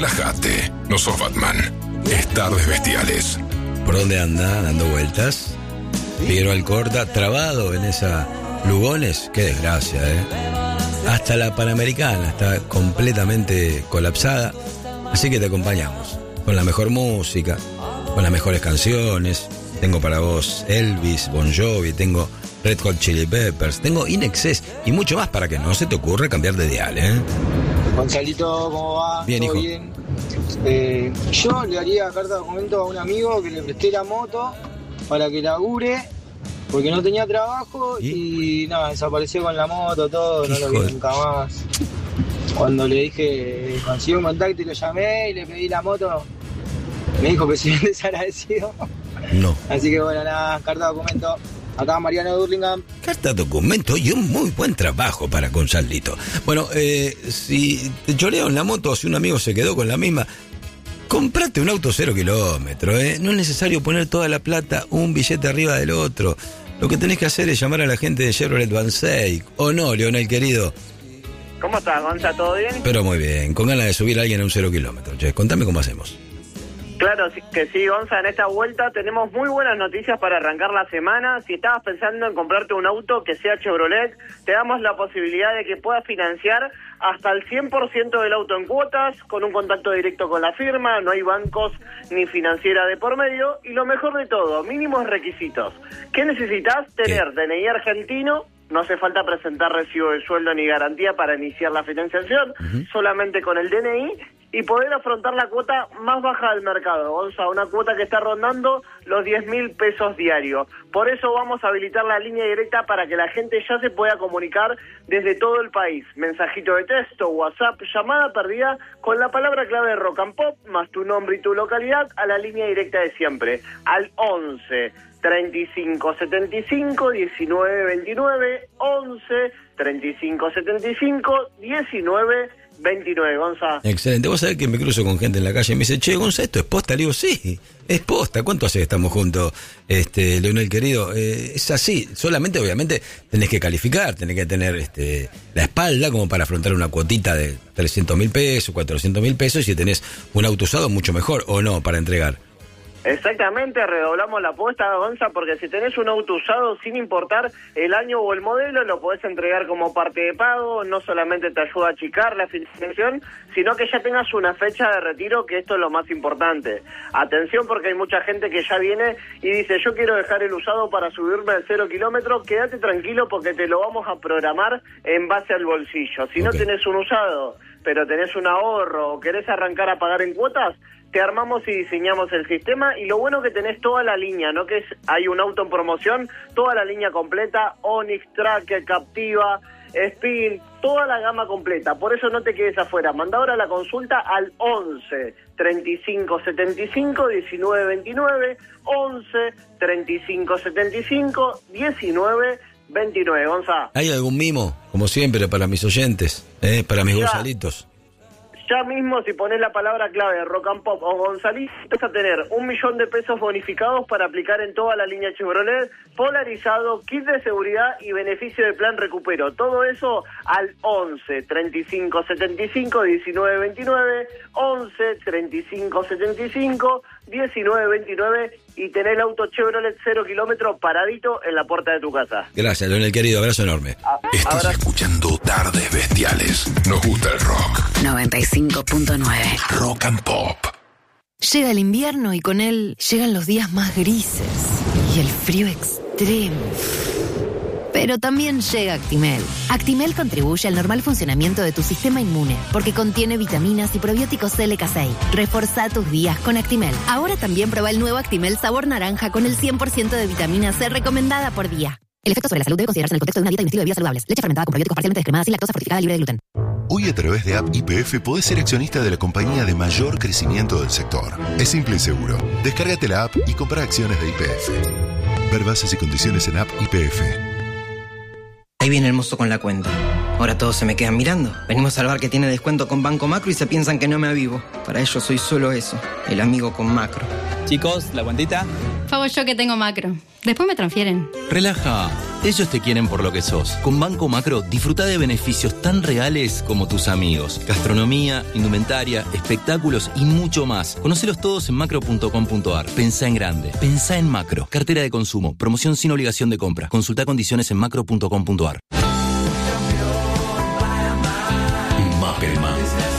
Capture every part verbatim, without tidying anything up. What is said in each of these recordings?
Relájate, no sos Batman. Es Tardes Bestiales. ¿Por dónde anda? ¿Dando vueltas? Figueroa Alcorta, trabado en esa Lugones. Qué desgracia, ¿eh? Hasta la Panamericana está completamente colapsada. Así que te acompañamos con la mejor música, con las mejores canciones. Tengo para vos Elvis, Bon Jovi, tengo Red Hot Chili Peppers, tengo In Excess y mucho más para que no se te ocurra cambiar de dial, ¿eh? Gonzalito, ¿cómo va? Bien, ¿Todo hijo. bien? Eh, yo le haría carta de documento a un amigo que le presté la moto para que labure, porque no tenía trabajo y, y nada, desapareció con la moto, todo, no lo vi nunca más. Cuando le dije, conseguí un contacto y lo llamé y le pedí la moto, me dijo que soy un desagradecido. No. Así que bueno, nada, carta de documento. Acá Mariano de Burlingame. Carta documento y un muy buen trabajo para Gonzalito. Bueno, eh, si te chorearon la moto o si un amigo se quedó con la misma, comprate un auto cero kilómetro, ¿eh? No es necesario poner toda la plata un billete arriba del otro. Lo que tenés que hacer es llamar a la gente de Chevrolet Vansay. ¿O no, Leonel, querido? ¿Cómo estás, Gonza? ¿Todo bien? Pero muy bien, con ganas de subir a alguien a un cero kilómetro. Che, contame cómo hacemos. Claro que sí, Gonza, en esta vuelta tenemos muy buenas noticias para arrancar la semana. Si estabas pensando en comprarte un auto que sea Chevrolet, te damos la posibilidad de que puedas financiar hasta el cien por ciento del auto en cuotas, con un contacto directo con la firma, no hay bancos ni financiera de por medio, y lo mejor de todo, mínimos requisitos. ¿Qué necesitas? Tener D N I argentino, no hace falta presentar recibo de sueldo ni garantía para iniciar la financiación, uh-huh. solamente con el D N I, y poder afrontar la cuota más baja del mercado, o sea, una cuota que está rondando los diez mil pesos diarios. Por eso vamos a habilitar la línea directa para que la gente ya se pueda comunicar desde todo el país. Mensajito de texto, WhatsApp, llamada perdida con la palabra clave Rock and Pop, más tu nombre y tu localidad, a la línea directa de siempre, al once treinta y cinco setenta y cinco diecinueve veintinueve, once treinta y cinco setenta y cinco diecinueve veintinueve, Gonza. Excelente. Vos sabés que me cruzo con gente en la calle y me dice, che, Gonza, ¿esto es posta? Le digo, sí, es posta. ¿Cuánto hace que estamos juntos, este, Leonel, querido? Eh, es así. Solamente, obviamente, tenés que calificar, tenés que tener este, la espalda como para afrontar una cuotita de trescientos mil pesos, cuatrocientos mil pesos, y si tenés un auto usado, mucho mejor, ¿o no, para entregar? Exactamente, redoblamos la apuesta, Gonza, porque si tenés un auto usado, sin importar el año o el modelo, lo podés entregar como parte de pago, no solamente te ayuda a achicar la financiación, sino que ya tengas una fecha de retiro, que esto es lo más importante. Atención, porque hay mucha gente que ya viene y dice, yo quiero dejar el usado para subirme al cero kilómetro, quédate tranquilo porque te lo vamos a programar en base al bolsillo. Si okay. no tenés un usado, pero tenés un ahorro o querés arrancar a pagar en cuotas, te armamos y diseñamos el sistema, y lo bueno que tenés toda la línea, ¿no? Que es, hay un auto en promoción, toda la línea completa, Onix, Tracker, Captiva, Spin, toda la gama completa, por eso no te quedes afuera. Manda ahora la consulta al once treinta y cinco setenta y cinco diecinueve veintinueve, once treinta y cinco setenta y cinco diecinueve veintinueve, Gonza. ¿Hay algún mimo, como siempre, para mis oyentes, eh, para mis ya. Gonzalitos? Ya mismo, si pones la palabra clave Rock and Pop o Gonzalito, vas a tener un millón de pesos bonificados para aplicar en toda la línea Chevrolet, polarizado, kit de seguridad y beneficio de plan recupero. Todo eso al once treinta y cinco setenta y cinco diecinueve veintinueve, once treinta y cinco setenta y cinco diecinueve veintinueve, y tener el auto Chevrolet cero kilómetros paradito en la puerta de tu casa. Gracias, Leonel, querido. Abrazo enorme. A- Estás ahora... escuchando Tardes Bestiales. Nos gusta el rock. noventa y cinco punto nueve. Rock and Pop. Llega el invierno y con él llegan los días más grises y el frío extremo. Pero también llega Actimel. Actimel contribuye al normal funcionamiento de tu sistema inmune porque contiene vitaminas y probióticos L K seis. Reforzá tus días con Actimel. Ahora también prueba el nuevo Actimel sabor naranja con el cien por ciento de vitamina C recomendada por día. El efecto sobre la salud debe considerarse en el contexto de una dieta y un estilo de vida saludables. Leche fermentada con probióticos parcialmente descremada, sin lactosa, fortificada, libre de gluten. Hoy, a través de App Y P F, podés ser accionista de la compañía de mayor crecimiento del sector. Es simple y seguro. Descárgate la app y compra acciones de Y P F. Ver bases y condiciones en App Y P F. Ahí viene el mozo con la cuenta. Ahora todos se me quedan mirando. Venimos al bar que tiene descuento con Banco Macro y se piensan que no me avivo. Para ellos soy solo eso, el amigo con Macro. Chicos, ¿la cuentita? Pago yo que tengo Macro. Después me transfieren. Relaja. Ellos te quieren por lo que sos. Con Banco Macro, disfruta de beneficios tan reales como tus amigos. Gastronomía, indumentaria, espectáculos y mucho más. Conocelos todos en macro punto com punto ar. Pensá en grande. Pensá en Macro. Cartera de consumo. Promoción sin obligación de compra. Consulta condiciones en macro punto com punto ar. Mappelman.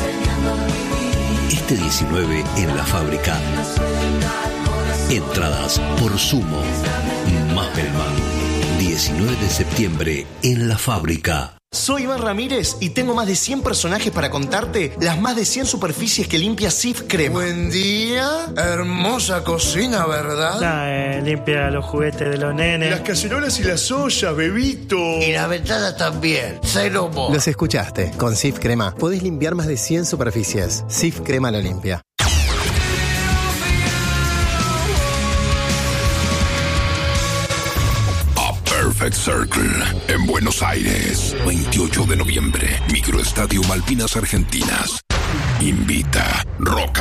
Este diecinueve en la fábrica. Entradas por Sumo. Mappelman. diecinueve de septiembre en la fábrica. Soy Iván Ramírez y tengo más de cien personajes para contarte las más de cien superficies que limpia Cif Crema. Buen día, hermosa cocina, ¿verdad? Nah, eh, limpia los juguetes de los nenes. Las cacerolas y las ollas, bebito. Y la ventana también, cero mo. Los escuchaste, con Cif Crema podés limpiar más de cien superficies. Cif Crema lo limpia. Perfect Circle, en Buenos Aires, veintiocho de noviembre, Microestadio Malvinas Argentinas. Invita Rock